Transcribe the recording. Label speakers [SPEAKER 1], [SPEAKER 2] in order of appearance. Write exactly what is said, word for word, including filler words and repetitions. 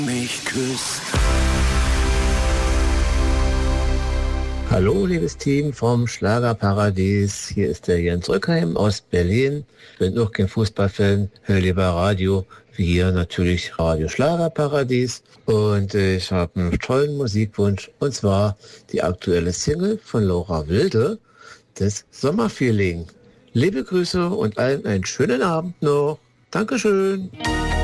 [SPEAKER 1] mich küsst.
[SPEAKER 2] Hallo, liebes Team vom Schlagerparadies. Hier ist der Jens Rückheim aus Berlin. Bin auch kein Fußballfan, höre lieber Radio, wie hier natürlich Radio Schlagerparadies. Und äh, ich habe einen tollen Musikwunsch, und zwar die aktuelle Single von Laura Wilde, das Sommerfeeling. Liebe Grüße und allen einen schönen Abend noch. Dankeschön.